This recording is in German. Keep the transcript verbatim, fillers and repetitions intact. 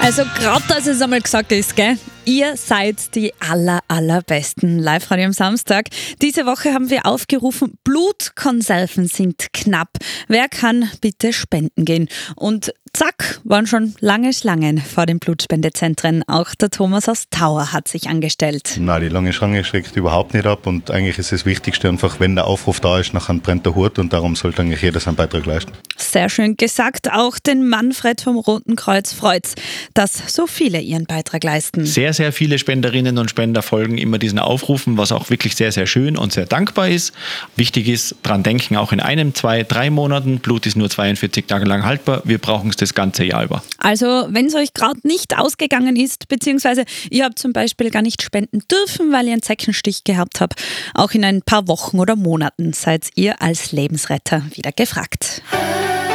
Also gerade, dass es einmal gesagt ist, gell? Ihr seid die aller, allerbesten. Live-Radio am Samstag. Diese Woche haben wir aufgerufen, Blutkonserven sind knapp. Wer kann bitte spenden gehen? Und zack, waren schon lange Schlangen vor den Blutspendezentren. Auch der Thomas aus Tauer hat sich angestellt. Nein, die lange Schlange schreckt überhaupt nicht ab. Und eigentlich ist das Wichtigste einfach, wenn der Aufruf da ist, nachher brennt der Hut. Und darum sollte eigentlich jeder seinen Beitrag leisten. Sehr schön gesagt. Auch den Manfred vom Roten Kreuz freut's, dass so viele ihren Beitrag leisten. Sehr, sehr viele Spenderinnen und Spender folgen immer diesen Aufrufen, was auch wirklich sehr, sehr schön und sehr dankbar ist. Wichtig ist, dran denken, auch in einem, zwei, drei Monaten. Blut ist nur zweiundvierzig Tage lang haltbar. Wir brauchen es das ganze Jahr über. Also, wenn es euch gerade nicht ausgegangen ist, beziehungsweise ihr habt zum Beispiel gar nicht spenden dürfen, weil ihr einen Zeckenstich gehabt habt, auch in ein paar Wochen oder Monaten seid ihr als Lebensretter wieder gefragt.